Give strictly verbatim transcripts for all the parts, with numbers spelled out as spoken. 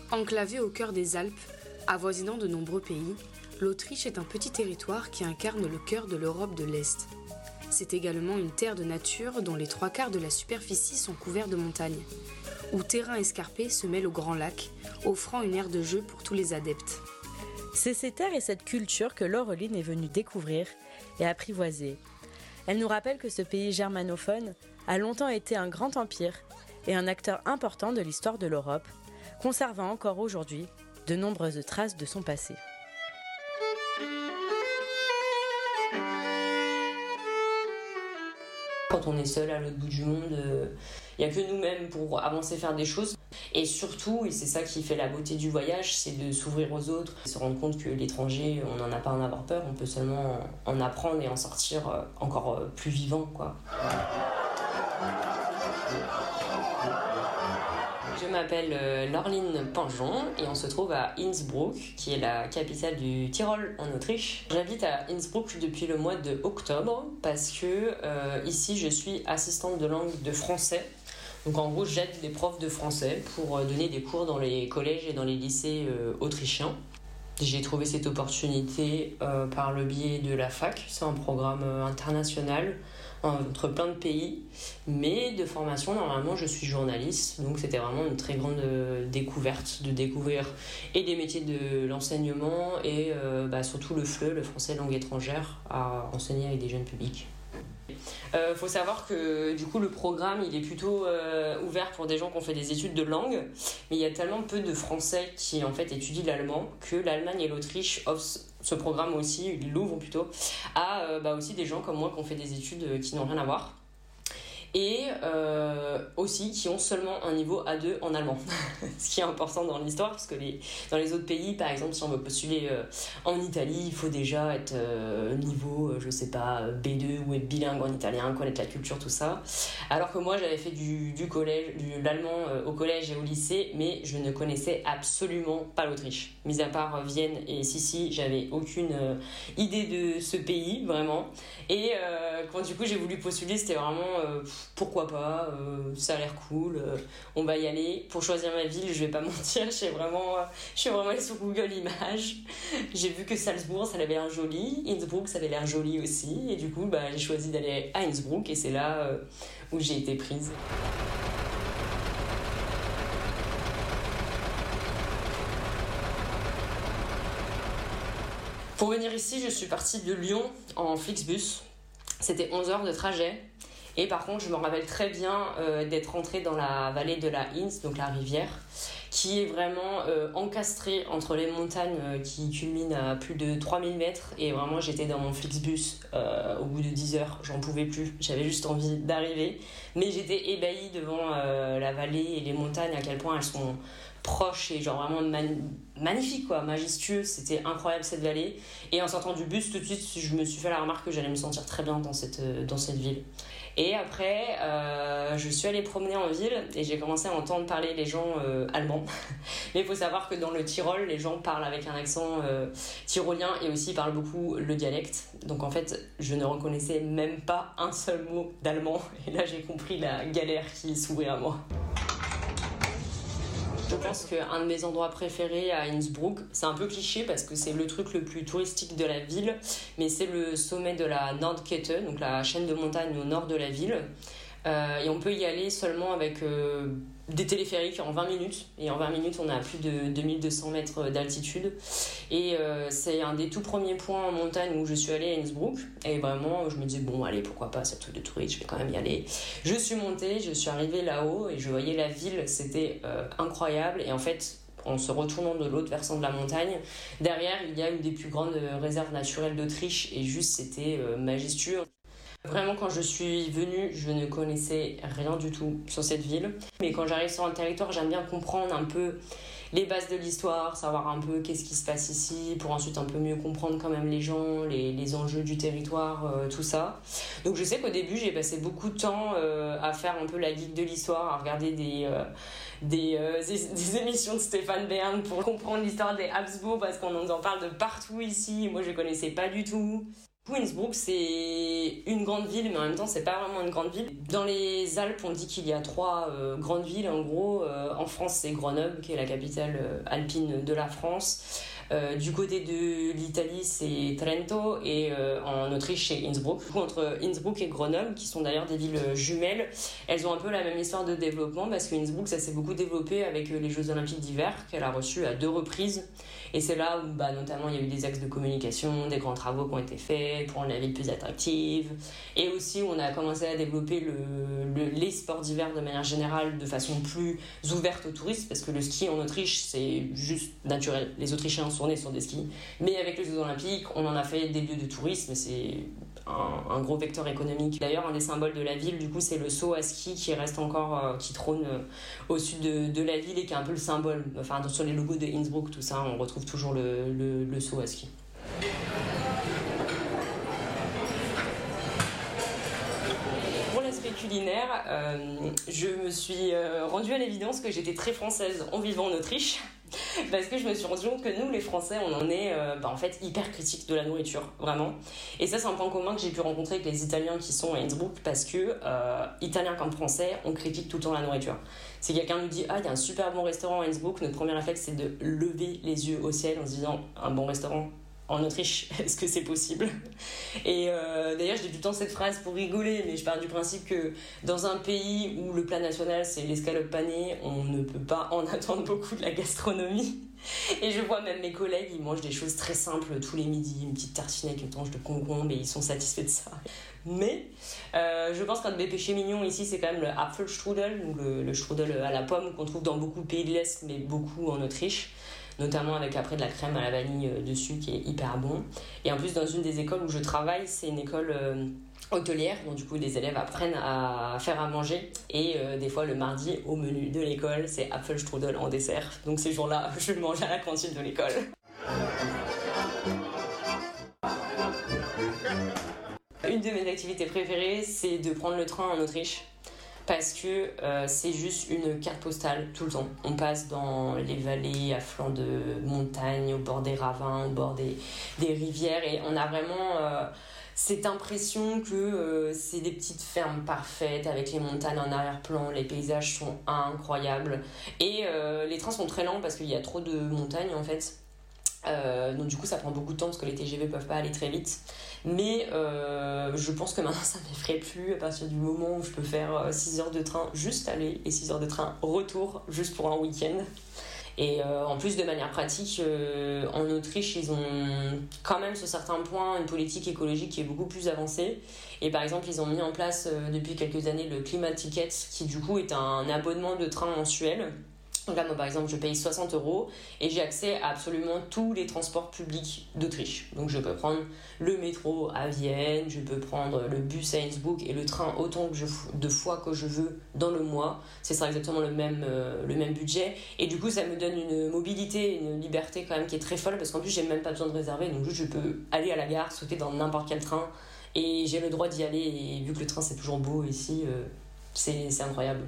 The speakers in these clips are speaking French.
Enclavée au cœur des Alpes, avoisinant de nombreux pays, l'Autriche est un petit territoire qui incarne le cœur de l'Europe de l'Est. C'est également une terre de nature dont les trois quarts de la superficie sont couverts de montagnes, où terrain escarpé se mêle aux grands lacs, offrant une aire de jeu pour tous les adeptes. C'est ces terres et cette culture que Laureline est venue découvrir et apprivoiser. Elle nous rappelle que ce pays germanophone a longtemps été un grand empire et un acteur important de l'histoire de l'Europe, conservant encore aujourd'hui de nombreuses traces de son passé. Quand on est seul à l'autre bout du monde, il euh, n'y a que nous-mêmes pour avancer, faire des choses. Et surtout, et c'est ça qui fait la beauté du voyage, c'est de s'ouvrir aux autres, se rendre compte que l'étranger, on n'en a pas à en avoir peur, on peut seulement en apprendre et en sortir encore plus vivant, quoi. Je m'appelle Laureline Panjon et on se trouve à Innsbruck, qui est la capitale du Tyrol en Autriche. J'habite à Innsbruck depuis le mois de octobre parce que euh, ici je suis assistante de langue de français. Donc en gros j'aide les profs de français pour donner des cours dans les collèges et dans les lycées euh, autrichiens. J'ai trouvé cette opportunité euh, par le biais de la fac. C'est un programme euh, international entre plein de pays, mais de formation, normalement je suis journaliste, donc c'était vraiment une très grande euh, découverte de découvrir et des métiers de l'enseignement et euh, bah, surtout le F L E, le français langue étrangère, à enseigner avec des jeunes publics. Il euh, faut savoir que du coup le programme il est plutôt euh, ouvert pour des gens qui ont fait des études de langue, mais il y a tellement peu de Français qui en fait étudient l'allemand que l'Allemagne et l'Autriche offrent ce programme aussi, ils l'ouvrent plutôt, à euh, bah, aussi des gens comme moi qui ont fait des études qui n'ont rien à voir. Et euh, aussi qui ont seulement un niveau A deux en allemand. Ce qui est important dans l'histoire, parce que les, dans les autres pays, par exemple, si on veut postuler euh, en Italie, il faut déjà être euh, niveau, euh, je sais pas, B deux ou être bilingue en italien, connaître la culture, tout ça. Alors que moi, j'avais fait du, du collège, de l'allemand euh, au collège et au lycée, mais je ne connaissais absolument pas l'Autriche. Mis à part euh, Vienne et Sissi, j'avais aucune euh, idée de ce pays, vraiment. Et euh, quand du coup j'ai voulu postuler, c'était vraiment... Euh, pourquoi pas, euh, ça a l'air cool, euh, on va y aller. Pour choisir ma ville, je vais pas mentir, je suis vraiment, euh, je suis vraiment allée sur Google Images. J'ai vu que Salzbourg, ça avait l'air joli, Innsbruck, ça avait l'air joli aussi, et du coup, bah, j'ai choisi d'aller à Innsbruck, et c'est là euh, où j'ai été prise. Pour venir ici, je suis partie de Lyon en Flixbus. C'était onze heures de trajet. Et par contre, je me rappelle très bien euh, d'être rentrée dans la vallée de la Inns, donc la rivière, qui est vraiment euh, encastrée entre les montagnes euh, qui culminent à plus de trois mille mètres. Et vraiment, j'étais dans mon Flixbus euh, au bout de dix heures, j'en pouvais plus. J'avais juste envie d'arriver. Mais j'étais ébahie devant euh, la vallée et les montagnes, à quel point elles sont proches et genre vraiment man- magnifiques, quoi, majestueux. C'était incroyable cette vallée. Et en sortant du bus, tout de suite, je me suis fait la remarque que j'allais me sentir très bien dans cette, euh, dans cette ville. Et après, euh, je suis allée promener en ville et j'ai commencé à entendre parler les gens euh, allemands. Mais il faut savoir que dans le Tyrol, les gens parlent avec un accent euh, tyrolien et aussi parlent beaucoup le dialecte. Donc en fait, je ne reconnaissais même pas un seul mot d'allemand. Et là, j'ai compris la galère qui s'ouvrait à moi. Je pense qu'un de mes endroits préférés à Innsbruck, c'est un peu cliché parce que c'est le truc le plus touristique de la ville, mais c'est le sommet de la Nordkette, donc la chaîne de montagnes au nord de la ville. Euh, et on peut y aller seulement avec euh, des téléphériques en vingt minutes. Et en vingt minutes, on a plus de deux mille deux cents mètres d'altitude. Et euh, c'est un des tout premiers points en montagne où je suis allée à Innsbruck. Et vraiment, je me disais, bon, allez, pourquoi pas, c'est un truc de touriste, je vais quand même y aller. Je suis montée, je suis arrivée là-haut et je voyais la ville, c'était euh, incroyable. Et en fait, en se retournant de l'autre versant de la montagne, derrière, il y a une des plus grandes réserves naturelles d'Autriche. Et juste, c'était euh, majestueux. Vraiment, quand je suis venue, je ne connaissais rien du tout sur cette ville. Mais quand j'arrive sur un territoire, j'aime bien comprendre un peu les bases de l'histoire, savoir un peu qu'est-ce qui se passe ici, pour ensuite un peu mieux comprendre quand même les gens, les, les enjeux du territoire, euh, tout ça. Donc je sais qu'au début, j'ai passé beaucoup de temps euh, à faire un peu la geek de l'histoire, à regarder des... Euh, Des, euh, des émissions de Stéphane Bern pour comprendre l'histoire des Habsbourg parce qu'on nous en parle de partout ici, moi je connaissais pas du tout. Innsbruck, c'est une grande ville, mais en même temps, c'est pas vraiment une grande ville. Dans les Alpes, on dit qu'il y a trois euh, grandes villes. En gros, euh, en France, c'est Grenoble, qui est la capitale euh, alpine de la France. Euh, du côté de l'Italie, c'est Trento, et euh, en Autriche, c'est Innsbruck. Du coup, entre Innsbruck et Grenoble, qui sont d'ailleurs des villes jumelles, elles ont un peu la même histoire de développement, parce que Innsbruck, ça s'est beaucoup développé avec les Jeux Olympiques d'hiver, qu'elle a reçus à deux reprises. Et c'est là où, bah, notamment, il y a eu des axes de communication, des grands travaux qui ont été faits pour rendre la ville plus attractive. Et aussi, où on a commencé à développer le, le, les sports d'hiver de manière générale de façon plus ouverte aux touristes, parce que le ski en Autriche, c'est juste naturel. Les Autrichiens sont nés sur des skis. Mais avec les Jeux Olympiques, on en a fait des lieux de tourisme. C'est un, un gros vecteur économique. D'ailleurs, un des symboles de la ville, du coup, c'est le saut à ski qui reste encore, euh, qui trône euh, au sud de, de la ville et qui est un peu le symbole. Enfin, sur les logos de Innsbruck, tout ça, on retrouve toujours le, le, le saut à ski. Pour l'aspect culinaire, euh, je me suis euh, rendue à l'évidence que j'étais très française en vivant en Autriche. Parce que je me suis rendu compte que nous, les Français, on en est euh, bah, en fait hyper critiques de la nourriture, vraiment. Et ça, c'est un point commun que j'ai pu rencontrer avec les Italiens qui sont à Innsbruck, parce que, euh, Italiens comme Français, on critique tout le temps la nourriture. Si quelqu'un nous dit « Ah, il y a un super bon restaurant à Innsbruck », notre premier réflexe, c'est de lever les yeux au ciel en se disant « Un bon restaurant en Autriche, est-ce que c'est possible ?» Et euh, d'ailleurs, je dis tout le temps cette phrase pour rigoler, mais je pars du principe que dans un pays où le plat national, c'est l'escalope panée, on ne peut pas en attendre beaucoup de la gastronomie. Et je vois même mes collègues, ils mangent des choses très simples tous les midis, une petite tartine avec une tranche de concombre, et ils sont satisfaits de ça. Mais euh, je pense qu'un de mes péchés mignons ici, c'est quand même le Apfelstrudel, ou le, le strudel à la pomme, qu'on trouve dans beaucoup de pays de l'Est, mais beaucoup en Autriche. Notamment avec après de la crème à la vanille dessus qui est hyper bon. Et en plus, dans une des écoles où je travaille, c'est une école euh, hôtelière, donc du coup les élèves apprennent à faire à manger. Et euh, des fois le mardi, au menu de l'école, c'est Apfelstrudel en dessert. Donc ces jours-là, je le mange à la cantine de l'école. Une de mes activités préférées, c'est de prendre le train en Autriche. Parce que euh, c'est juste une carte postale tout le temps. On passe dans les vallées à flanc de montagne, au bord des ravins, au bord des, des rivières, et on a vraiment euh, cette impression que euh, c'est des petites fermes parfaites avec les montagnes en arrière-plan, les paysages sont incroyables. Et euh, les trains sont très lents parce qu'il y a trop de montagnes en fait. Euh, donc du coup ça prend beaucoup de temps parce que les T G V peuvent pas aller très vite, mais euh, je pense que maintenant ça m'effraie plus à partir du moment où je peux faire six heures de train juste aller et six heures de train retour juste pour un week-end. Et euh, en plus, de manière pratique, euh, en Autriche, ils ont quand même sur certains points une politique écologique qui est beaucoup plus avancée. Et par exemple, ils ont mis en place euh, depuis quelques années le Climate Ticket, qui du coup est un abonnement de train mensuel. Donc là, moi, par exemple, je paye soixante euros et j'ai accès à absolument tous les transports publics d'Autriche. Donc, je peux prendre le métro à Vienne, je peux prendre le bus à Innsbruck et le train autant que je, de fois que je veux dans le mois. Ce sera exactement le même, euh, le même budget. Et du coup, ça me donne une mobilité, une liberté quand même qui est très folle parce qu'en plus, j'ai même pas besoin de réserver. Donc, juste, je peux aller à la gare, sauter dans n'importe quel train et j'ai le droit d'y aller. Et vu que le train, c'est toujours beau ici, euh, c'est, c'est incroyable.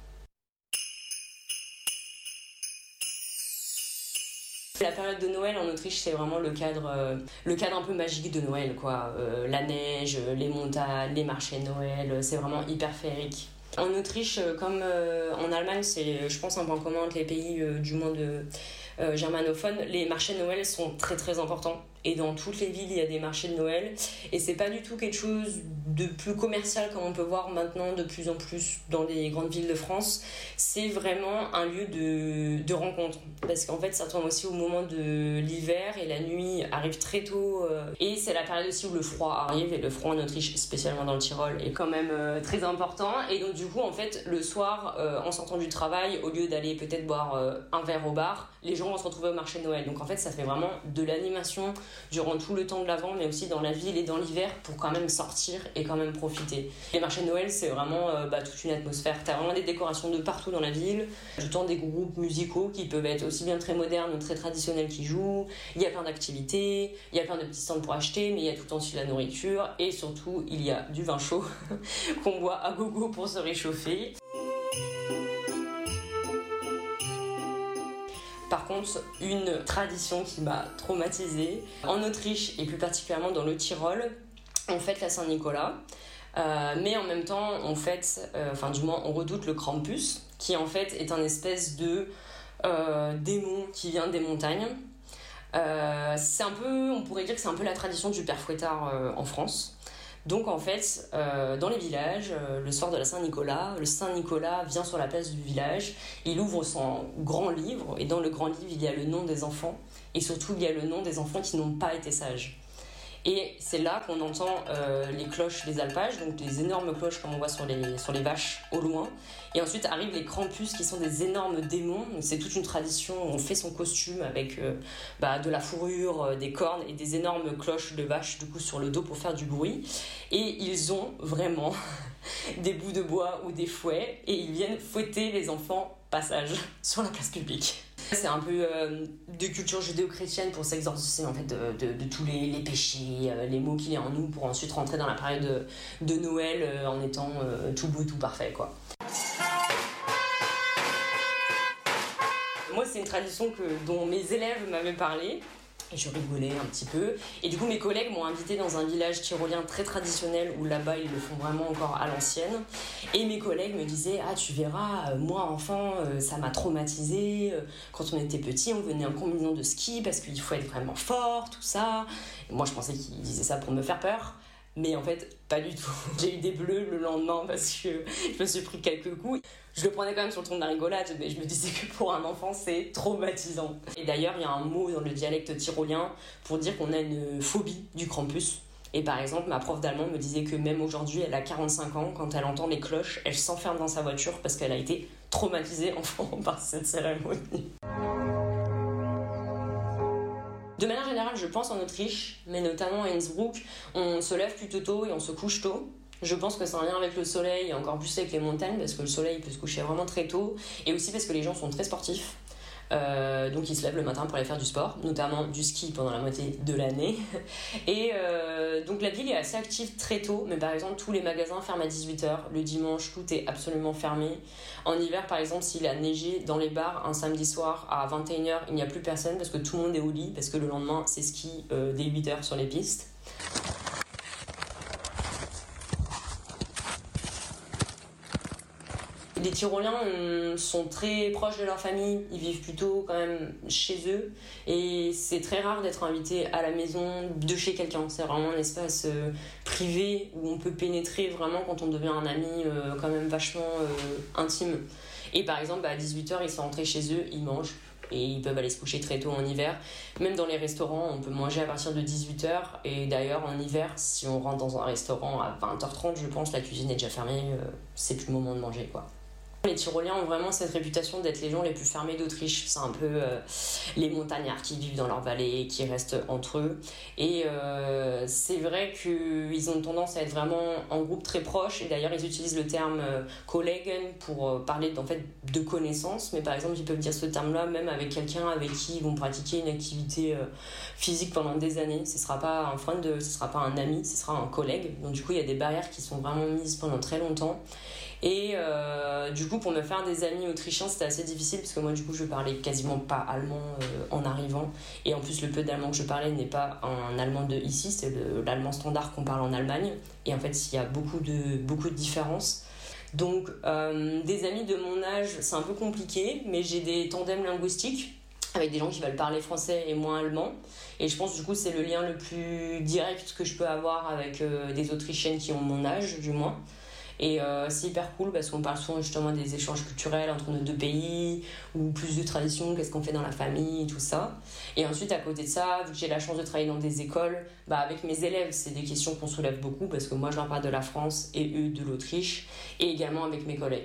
La période de Noël en Autriche, c'est vraiment le cadre, euh, le cadre un peu magique de Noël, quoi. Euh, la neige, les montagnes, les marchés de Noël, c'est vraiment hyper féerique. En Autriche, comme euh, en Allemagne, c'est, je pense, un point commun entre les pays euh, du monde euh, germanophone, les marchés de Noël sont très très importants. Et dans toutes les villes, il y a des marchés de Noël. Et c'est pas du tout quelque chose de plus commercial comme on peut voir maintenant de plus en plus dans les grandes villes de France. C'est vraiment un lieu de, de rencontre. Parce qu'en fait, ça tombe aussi au moment de l'hiver et la nuit arrive très tôt. Et c'est la période aussi où le froid arrive. Et le froid en Autriche, spécialement dans le Tyrol, est quand même euh, très important. Et donc du coup, en fait, le soir, euh, en sortant du travail, au lieu d'aller peut-être boire euh, un verre au bar, les gens vont se retrouver au marché de Noël. Donc en fait, ça fait vraiment de l'animation durant tout le temps de l'Avent, mais aussi dans la ville et dans l'hiver pour quand même sortir et quand même profiter. Les marchés de Noël, c'est vraiment euh, bah, toute une atmosphère. T'as vraiment des décorations de partout dans la ville, tout le temps des groupes musicaux qui peuvent être aussi bien très modernes ou très traditionnels qui jouent. Il y a plein d'activités, il y a plein de petits stands pour acheter, mais il y a tout le temps aussi de la nourriture et surtout, il y a du vin chaud qu'on boit à gogo pour se réchauffer. Par contre, une tradition qui m'a traumatisée, en Autriche et plus particulièrement dans le Tyrol, on fête la Saint-Nicolas. Euh, mais en même temps, on fête, euh, enfin du moins, on redoute le Krampus, qui en fait est un espèce de euh, démon qui vient des montagnes. Euh, c'est un peu, on pourrait dire que c'est un peu la tradition du père Fouettard euh, en France. Donc en fait, euh, dans les villages, euh, le soir de la Saint-Nicolas, le Saint-Nicolas vient sur la place du village, il ouvre son grand livre, et dans le grand livre, il y a le nom des enfants, et surtout il y a le nom des enfants qui n'ont pas été sages. Et c'est là qu'on entend euh, les cloches des alpages, donc des énormes cloches comme on voit sur les, sur les vaches au loin. Et ensuite arrivent les Krampus qui sont des énormes démons. Donc c'est toute une tradition où on fait son costume avec euh, bah, de la fourrure, euh, des cornes et des énormes cloches de vaches du coup sur le dos pour faire du bruit. Et ils ont vraiment des bouts de bois ou des fouets et ils viennent fouetter les enfants passage sur la place publique. C'est un peu euh, de culture judéo-chrétienne pour s'exorciser en fait de, de, de tous les, les péchés, euh, les maux qu'il y a en nous pour ensuite rentrer dans la période de, de Noël euh, en étant euh, tout beau, tout parfait quoi. Moi c'est une tradition que, dont mes élèves m'avaient parlé. Et je rigolais un petit peu. Et du coup, mes collègues m'ont invité dans un village tyrolien très traditionnel où là-bas, ils le font vraiment encore à l'ancienne. Et mes collègues me disaient « Ah, tu verras, moi, enfant, ça m'a traumatisé. Quand on était petit, on venait en combinaison de ski parce qu'il faut être vraiment fort, tout ça. » Et moi, je pensais qu'ils disaient ça pour me faire peur. Mais en fait, pas du tout. J'ai eu des bleus le lendemain parce que je me suis pris quelques coups. Je le prenais quand même sur le ton de la rigolade, mais je me disais que pour un enfant, c'est traumatisant. Et d'ailleurs, il y a un mot dans le dialecte tyrolien pour dire qu'on a une phobie du Krampus. Et par exemple, ma prof d'allemand me disait que même aujourd'hui, elle a quarante-cinq ans, quand elle entend les cloches, elle s'enferme dans sa voiture parce qu'elle a été traumatisée enfant par cette cérémonie. De manière générale, je pense en Autriche, mais notamment à Innsbruck, on se lève plutôt tôt et on se couche tôt. Je pense que c'est un lien avec le soleil et encore plus avec les montagnes parce que le soleil peut se coucher vraiment très tôt et aussi parce que les gens sont très sportifs. Euh, donc ils se lèvent le matin pour aller faire du sport, notamment du ski pendant la moitié de l'année. Et euh, donc la ville est assez active très tôt, mais par exemple tous les magasins ferment à dix-huit heures. Le dimanche, tout est absolument fermé. En hiver, par exemple, s'il a neigé dans les bars un samedi soir à vingt et une heures, il n'y a plus personne parce que tout le monde est au lit, parce que le lendemain, c'est ski euh, dès huit heures sur les pistes. Les Tyroliens euh, sont très proches de leur famille, ils vivent plutôt quand même chez eux et c'est très rare d'être invité à la maison de chez quelqu'un. C'est vraiment un espace euh, privé où on peut pénétrer vraiment quand on devient un ami euh, quand même vachement euh, intime. Et par exemple, bah, à dix-huit heures, ils sont rentrés chez eux, ils mangent et ils peuvent aller se coucher très tôt en hiver. Même dans les restaurants, on peut manger à partir de dix-huit heures et d'ailleurs en hiver, si on rentre dans un restaurant à vingt heures trente, je pense, la cuisine est déjà fermée, euh, c'est plus le moment de manger quoi. Les Tyroliens ont vraiment cette réputation d'être les gens les plus fermés d'Autriche. C'est un peu euh, les montagnards qui vivent dans leur vallée, qui restent entre eux. Et euh, c'est vrai qu'ils ont tendance à être vraiment en groupe très proche. Et d'ailleurs, ils utilisent le terme euh, Kollegen pour euh, parler en fait, de connaissances. Mais par exemple, ils peuvent dire ce terme-là même avec quelqu'un avec qui ils vont pratiquer une activité euh, physique pendant des années. Ce ne sera pas un friend, ce ne sera pas un ami, ce sera un collègue. Donc du coup, il y a des barrières qui sont vraiment mises pendant très longtemps. Et euh, du coup, pour me faire des amis autrichiens, c'était assez difficile parce que moi, du coup, je parlais quasiment pas allemand euh, en arrivant. Et en plus, le peu d'allemand que je parlais n'est pas un allemand de ici, c'est le, l'allemand standard qu'on parle en Allemagne. Et en fait, il y a beaucoup de, beaucoup de différences. Donc, euh, des amis de mon âge, c'est un peu compliqué, mais j'ai des tandems linguistiques avec des gens qui veulent parler français et moins allemand. Et je pense, du coup, c'est le lien le plus direct que je peux avoir avec euh, des Autrichiennes qui ont mon âge, du moins. Et euh, c'est hyper cool parce qu'on parle souvent justement des échanges culturels entre nos deux pays ou plus de traditions, qu'est-ce qu'on fait dans la famille, tout ça. Et ensuite, à côté de ça, vu que j'ai la chance de travailler dans des écoles, bah, avec mes élèves, c'est des questions qu'on soulève beaucoup parce que moi, je leur parle de la France et eux de l'Autriche et également avec mes collègues.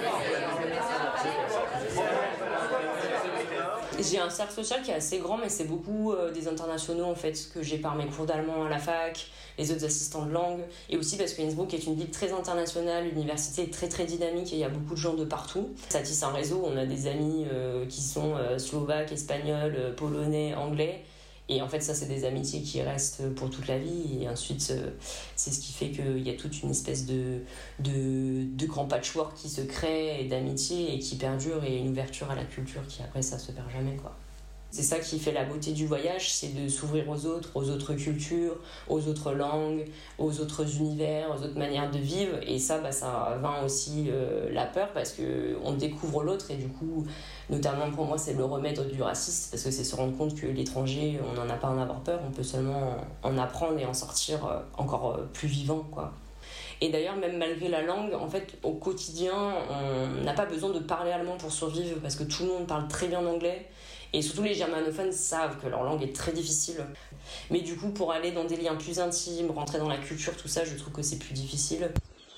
J'ai un cercle social qui est assez grand, mais c'est beaucoup euh, des internationaux en fait que j'ai par mes cours d'allemand à la fac, les autres assistants de langue, et aussi parce que Innsbruck est une ville très internationale, l'université est très très dynamique et il y a beaucoup de gens de partout. Ça tisse un réseau, on a des amis euh, qui sont euh, slovaques, espagnols, euh, polonais, anglais. Et en fait, ça, c'est des amitiés qui restent pour toute la vie. Et ensuite, c'est ce qui fait qu'il y a toute une espèce de, de, de grand patchwork qui se crée, et d'amitié, et qui perdure, et une ouverture à la culture qui, après, ça se perd jamais, quoi. C'est ça qui fait la beauté du voyage, c'est de s'ouvrir aux autres, aux autres cultures, aux autres langues, aux autres univers, aux autres manières de vivre. Et ça, bah, ça vainc aussi euh, la peur parce qu'on découvre l'autre et du coup, notamment pour moi, c'est le remède du racisme parce que c'est se rendre compte que l'étranger, on n'en a pas à en avoir peur, on peut seulement en apprendre et en sortir encore plus vivant, quoi. Et d'ailleurs, même malgré la langue, en fait, au quotidien, on n'a pas besoin de parler allemand pour survivre parce que tout le monde parle très bien anglais. Et surtout, les germanophones savent que leur langue est très difficile. Mais du coup, pour aller dans des liens plus intimes, rentrer dans la culture, tout ça, je trouve que c'est plus difficile.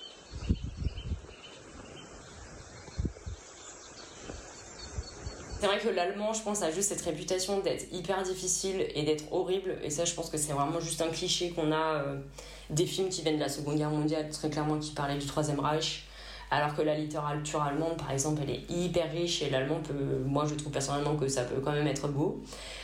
C'est vrai que l'allemand, je pense, a juste cette réputation d'être hyper difficile et d'être horrible. Et ça, je pense que c'est vraiment juste un cliché qu'on a euh, des films qui viennent de la Seconde Guerre mondiale, très clairement, qui parlaient du Troisième Reich. Alors que la littérature allemande, par exemple, elle est hyper riche et l'allemand peut... Moi, je trouve personnellement que ça peut quand même être beau.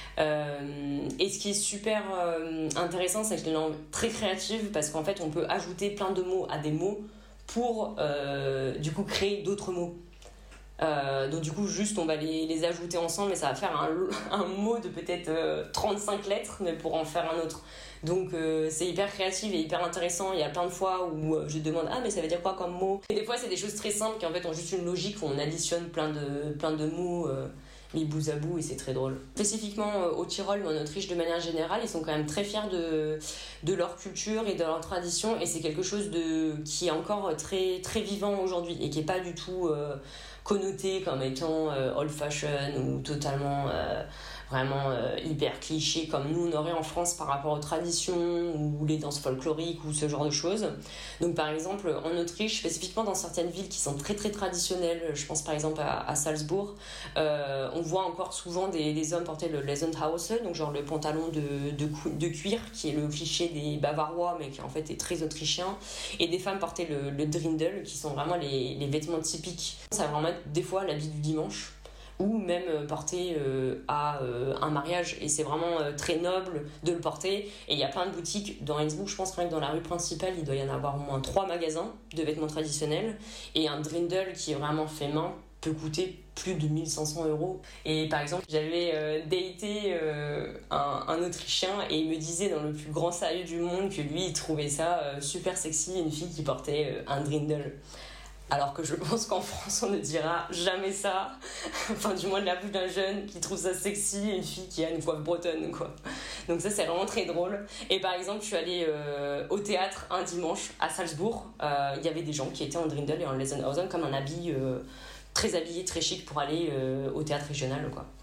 Euh, et ce qui est super euh, intéressant, c'est que c'est une langue très créative parce qu'en fait, on peut ajouter plein de mots à des mots pour, euh, du coup, créer d'autres mots. Euh, donc du coup juste on va les, les ajouter ensemble et ça va faire un, un mot de peut-être euh, trente-cinq lettres mais pour en faire un autre, donc euh, c'est hyper créatif et hyper intéressant. Il y a plein de fois où euh, je demande ah mais ça veut dire quoi comme mot, et des fois c'est des choses très simples qui en fait ont juste une logique où on additionne plein de, plein de mots euh, mis bout à bout et c'est très drôle. Spécifiquement euh, au Tyrol ou en Autriche de manière générale, ils sont quand même très fiers de, de leur culture et de leur tradition et c'est quelque chose de, qui est encore très, très vivant aujourd'hui et qui n'est pas du tout euh, connoté comme étant euh, old fashion ou totalement euh, vraiment euh, hyper cliché comme nous on aurait en France par rapport aux traditions ou les danses folkloriques ou ce genre de choses. Donc par exemple en Autriche, spécifiquement dans certaines villes qui sont très très traditionnelles, je pense par exemple à, à Salzbourg, euh, on voit encore souvent des, des hommes porter le Lesenhause, donc genre le pantalon de, de, de cuir qui est le cliché des Bavarois mais qui en fait est très autrichien, et des femmes porter le, le Dirndl qui sont vraiment les, les vêtements typiques. Ça va vraiment être des fois l'habit du dimanche ou même porter euh, à euh, un mariage, et c'est vraiment euh, très noble de le porter. Et il y a plein de boutiques dans Innsbruck, je pense rien que dans la rue principale il doit y en avoir au moins trois magasins de vêtements traditionnels, et un Dirndl qui est vraiment fait main peut coûter plus de mille cinq cents euros. Et par exemple j'avais euh, daté euh, un, un Autrichien et il me disait dans le plus grand sérieux du monde que lui il trouvait ça euh, super sexy, une fille qui portait euh, un Dirndl. Alors que je pense qu'en France, on ne dira jamais ça. Enfin, du moins de la bouche d'un jeune qui trouve ça sexy, une fille qui a une coiffe bretonne, quoi. Donc ça, c'est vraiment très drôle. Et par exemple, je suis allée euh, au théâtre un dimanche à Salzbourg. Il euh, y avait des gens qui étaient en Dirndl et en Lesenhausen comme un habit euh, très habillé, très chic pour aller euh, au théâtre régional, quoi.